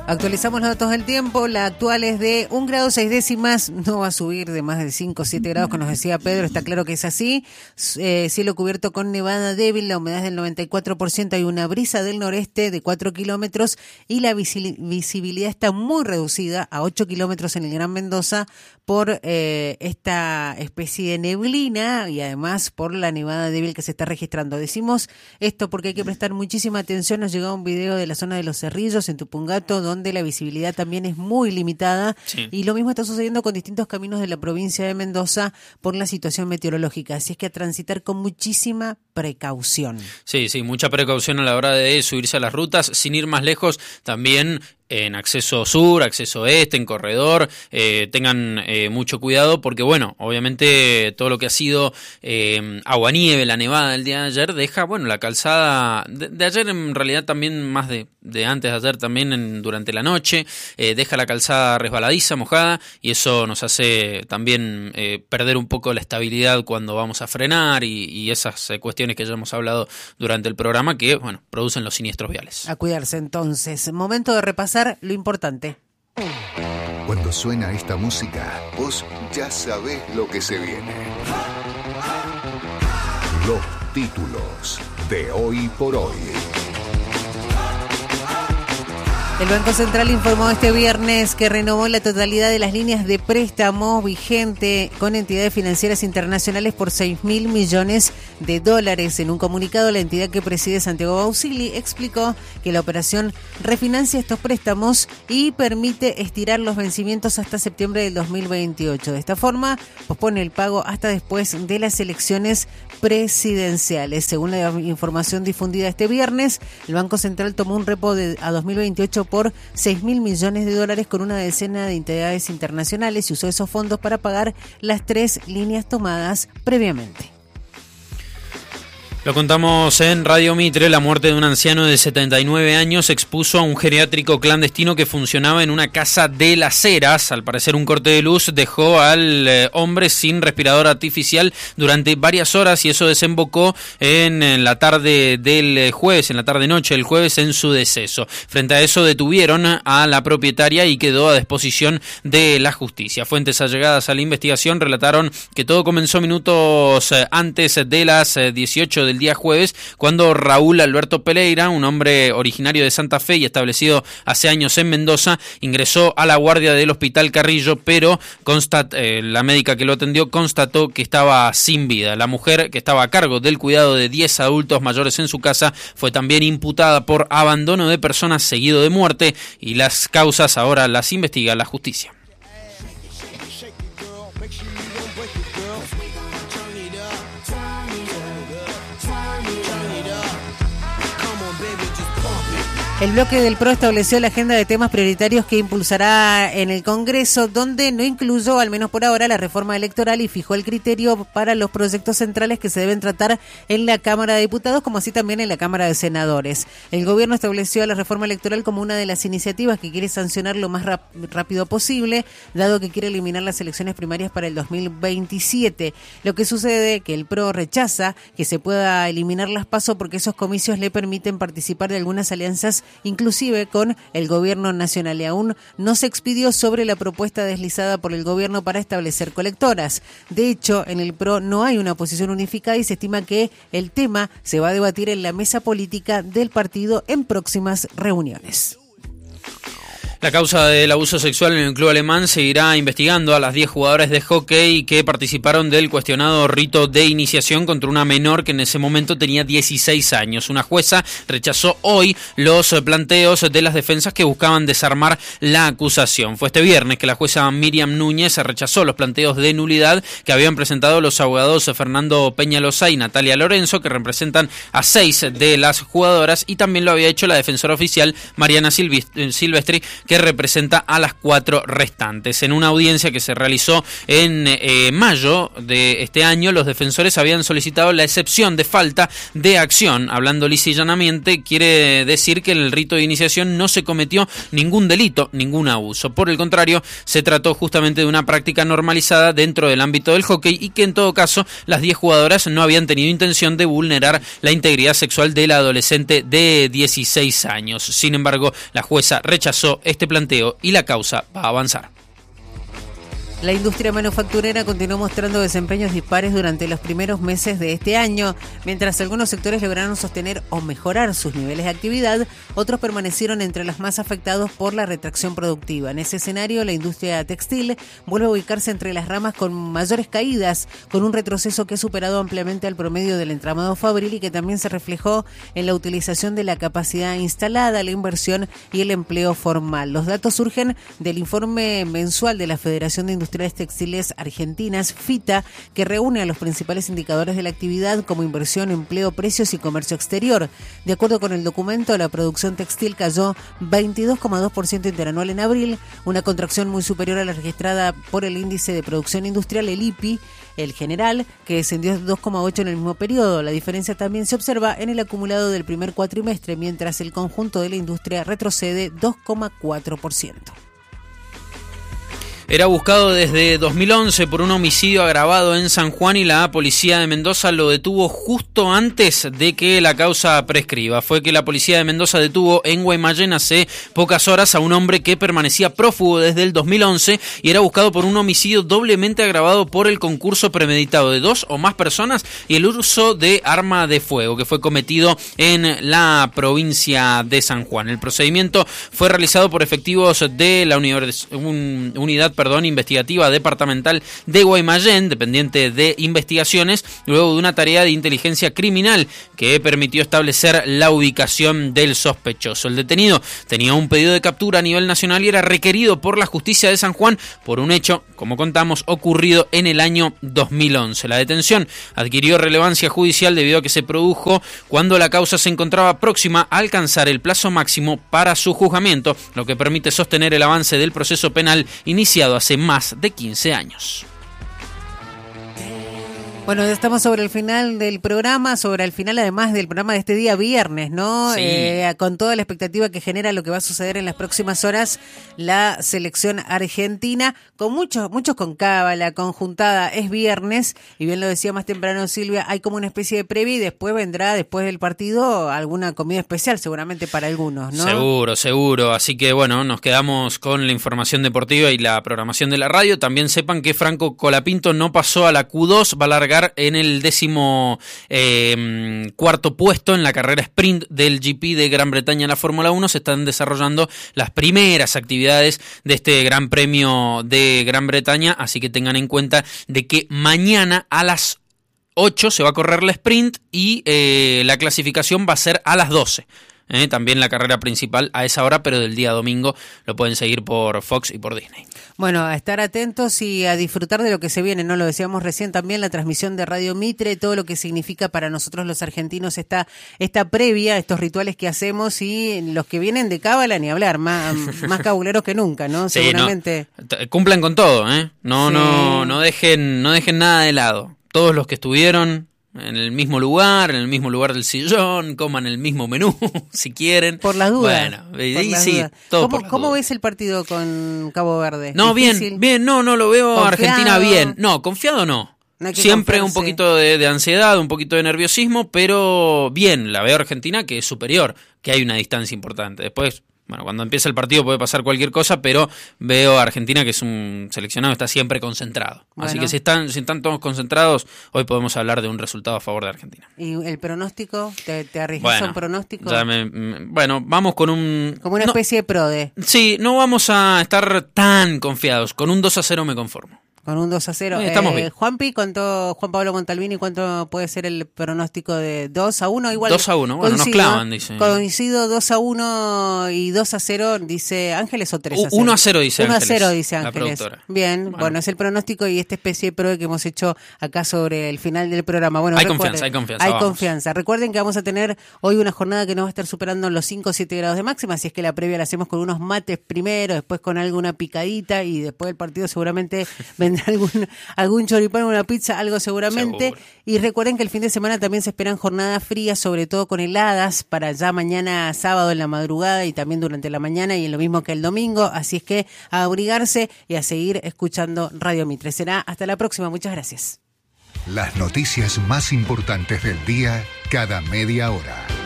Actualizamos los datos del tiempo. La actual es de 1 grado 6 décimas. No va a subir de más de 5 o 7 grados, como nos decía Pedro. Está claro que es así. Cielo cubierto con nevada débil. La humedad es del 94%. Hay una brisa del noreste de 4 kilómetros. Y la visibilidad está muy reducida a 8 kilómetros en el Gran Mendoza por esta especie de neblina y además por la nevada débil que se está registrando. Decimos esto porque hay que prestar muchísima atención. Nos llegó un video de la zona de Los Cerrillos, en Tupungato, donde la visibilidad también es muy limitada. Sí. Y lo mismo está sucediendo con distintos caminos de la provincia de Mendoza por la situación meteorológica. Así es que a transitar con muchísima precaución. Sí, mucha precaución a la hora de subirse a las rutas. Sin ir más lejos, también en acceso sur, acceso este, en corredor, tengan mucho cuidado porque, bueno, obviamente todo lo que ha sido aguanieve, la nevada del día de ayer, deja, bueno, la calzada de ayer, en realidad también más de antes de ayer también durante la noche, deja la calzada resbaladiza, mojada, y eso nos hace también perder un poco la estabilidad cuando vamos a frenar y esas cuestiones que ya hemos hablado durante el programa que, bueno, producen los siniestros viales. A cuidarse entonces. Momento de repasar lo importante. Cuando suena esta música, vos ya sabés lo que se viene. Los títulos de Hoy por Hoy. El Banco Central informó este viernes que renovó la totalidad de las líneas de préstamos vigente con entidades financieras internacionales por $6.000 millones. En un comunicado, la entidad que preside, Santiago Bausili, explicó que la operación refinancia estos préstamos y permite estirar los vencimientos hasta septiembre del 2028. De esta forma, pospone el pago hasta después de las elecciones presidenciales. Según la información difundida este viernes, el Banco Central tomó un repo a 2028 por $6.000 millones con una decena de entidades internacionales y usó esos fondos para pagar las 3 líneas tomadas previamente. Lo contamos en Radio Mitre. La muerte de un anciano de 79 años expuso a un geriátrico clandestino que funcionaba en una casa de Las Heras. Al parecer, un corte de luz dejó al hombre sin respirador artificial durante varias horas y eso desembocó en la tarde del jueves, en la tarde-noche del jueves, en su deceso. Frente a eso, detuvieron a la propietaria y quedó a disposición de la justicia. Fuentes allegadas a la investigación relataron que todo comenzó minutos antes de las 18 del día jueves, cuando Raúl Alberto Pereira, un hombre originario de Santa Fe y establecido hace años en Mendoza, ingresó a la guardia del Hospital Carrillo, pero la médica que lo atendió constató que estaba sin vida. La mujer, que estaba a cargo del cuidado de 10 adultos mayores en su casa, fue también imputada por abandono de personas seguido de muerte y las causas ahora las investiga la justicia. El bloque del PRO estableció la agenda de temas prioritarios que impulsará en el Congreso, donde no incluyó, al menos por ahora, la reforma electoral y fijó el criterio para los proyectos centrales que se deben tratar en la Cámara de Diputados, como así también en la Cámara de Senadores. El gobierno estableció la reforma electoral como una de las iniciativas que quiere sancionar lo más rápido posible, dado que quiere eliminar las elecciones primarias para el 2027. Lo que sucede es que el PRO rechaza que se pueda eliminar las PASO porque esos comicios le permiten participar de algunas alianzas inclusive con el gobierno nacional, y aún no se expidió sobre la propuesta deslizada por el gobierno para establecer colectoras. De hecho, en el PRO no hay una posición unificada y se estima que el tema se va a debatir en la mesa política del partido en próximas reuniones. La causa del abuso sexual en el club alemán seguirá investigando a las 10 jugadoras de hockey que participaron del cuestionado rito de iniciación contra una menor que en ese momento tenía 16 años. Una jueza rechazó hoy los planteos de las defensas que buscaban desarmar la acusación. Fue este viernes que la jueza Miriam Núñez rechazó los planteos de nulidad que habían presentado los abogados Fernando Peñalosa y Natalia Lorenzo, que representan a 6 de las jugadoras, y también lo había hecho la defensora oficial Mariana Silvestri, que representa a las 4 restantes. En una audiencia que se realizó en mayo de este año, los defensores habían solicitado la excepción de falta de acción. Hablando lisa y llanamente, quiere decir que en el rito de iniciación no se cometió ningún delito, ningún abuso. Por el contrario, se trató justamente de una práctica normalizada dentro del ámbito del hockey y que en todo caso las 10 jugadoras no habían tenido intención de vulnerar la integridad sexual de la adolescente de 16 años. Sin embargo, la jueza rechazó este este planteo y la causa va a avanzar. La industria manufacturera continuó mostrando desempeños dispares durante los primeros meses de este año. Mientras algunos sectores lograron sostener o mejorar sus niveles de actividad, otros permanecieron entre los más afectados por la retracción productiva. En ese escenario, la industria textil vuelve a ubicarse entre las ramas con mayores caídas, con un retroceso que ha superado ampliamente al promedio del entramado fabril y que también se reflejó en la utilización de la capacidad instalada, la inversión y el empleo formal. Los datos surgen del informe mensual de la Federación de Industriales Textiles Argentinas, FITA, que reúne a los principales indicadores de la actividad como inversión, empleo, precios y comercio exterior. De acuerdo con el documento, la producción textil cayó 22,2% interanual en abril, una contracción muy superior a la registrada por el índice de producción industrial, el IPI, el general, que descendió 2,8% en el mismo periodo. La diferencia también se observa en el acumulado del primer cuatrimestre, mientras el conjunto de la industria retrocede 2,4%. Era buscado desde 2011 por un homicidio agravado en San Juan y la policía de Mendoza lo detuvo justo antes de que la causa prescriba. Fue que la policía de Mendoza detuvo en Guaymallén hace pocas horas a un hombre que permanecía prófugo desde el 2011 y era buscado por un homicidio doblemente agravado por el concurso premeditado de 2 o más personas y el uso de arma de fuego que fue cometido en la provincia de San Juan. El procedimiento fue realizado por efectivos de la unidad investigativa departamental de Guaymallén, dependiente de investigaciones, luego de una tarea de inteligencia criminal que permitió establecer la ubicación del sospechoso. El detenido tenía un pedido de captura a nivel nacional y era requerido por la justicia de San Juan por un hecho, como contamos, ocurrido en el año 2011. La detención adquirió relevancia judicial debido a que se produjo cuando la causa se encontraba próxima a alcanzar el plazo máximo para su juzgamiento, lo que permite sostener el avance del proceso penal iniciado hace más de 15 años. Bueno, ya estamos sobre el final del programa, sobre el final además del programa de este día viernes, ¿no? Sí. Con toda la expectativa que genera lo que va a suceder en las próximas horas, la selección argentina, con muchos con cábala, conjuntada, es viernes, y bien lo decía más temprano Silvia, hay como una especie de previa y después vendrá, después del partido, alguna comida especial seguramente para algunos, ¿no? Seguro, así que bueno, nos quedamos con la información deportiva y la programación de la radio. También sepan que Franco Colapinto no pasó a la Q2, va a largar en el 14º puesto en la carrera sprint del GP de Gran Bretaña en la Fórmula 1. Se están desarrollando las primeras actividades de este Gran Premio de Gran Bretaña, así que tengan en cuenta de que mañana a las 8 se va a correr la sprint y la clasificación va a ser a las 12. También la carrera principal a esa hora, pero del día domingo lo pueden seguir por Fox y por Disney. Bueno, a estar atentos y a disfrutar de lo que se viene, ¿no? Lo decíamos recién también, la transmisión de Radio Mitre, todo lo que significa para nosotros los argentinos esta previa, estos rituales que hacemos y los que vienen de cábala, ni hablar, más cabuleros que nunca, ¿no? Sí, seguramente. Cumplan con todo, ¿eh? No dejen nada de lado. Todos los que estuvieron en el mismo lugar del sillón, coman el mismo menú, si quieren. Por las dudas. Bueno, sí, todo por las ¿Cómo dudas. ves el partido con Cabo Verde? No, ¿Difícil? bien, no lo veo a ¿Confiado? Argentina bien. No, confiado no. No hay que Siempre confiarse. un poquito de ansiedad, un poquito de nerviosismo, pero bien, la veo a Argentina que es superior, que hay una distancia importante. Después, bueno, cuando empieza el partido puede pasar cualquier cosa, pero veo a Argentina que es un seleccionado que está siempre concentrado. Bueno. Así que si están todos concentrados, hoy podemos hablar de un resultado a favor de Argentina. ¿Y el pronóstico? ¿Te arriesgas a un pronóstico? Vamos con un... Como una especie de PRODE. Sí, no vamos a estar tan confiados. Con un 2-0 me conformo. Con un 2-0. Estamos bien. Juan Pablo Montalvini, ¿cuánto puede ser el pronóstico de 2-1? Igual 2-1, bueno, nos clavan, dice. Coincido, 2-1 y 2-0, dice Ángeles, o 3-0. 1-0 dice Ángeles. 1-0 dice la Ángeles. productora. Bien, bueno, es el pronóstico y esta especie de prueba que hemos hecho acá sobre el final del programa. Bueno, hay confianza. Recuerden que vamos a tener hoy una jornada que nos va a estar superando los 5 o 7 grados de máxima, así es que la previa la hacemos con unos mates primero, después con alguna picadita y después del partido seguramente vendrá algún choripán, una pizza, algo seguramente. Seguro. Y recuerden que el fin de semana también se esperan jornadas frías, sobre todo con heladas, para ya mañana sábado en la madrugada y también durante la mañana y lo mismo que el domingo. Así es que a abrigarse y a seguir escuchando Radio Mitre. Será hasta la próxima. Muchas gracias. Las noticias más importantes del día cada media hora.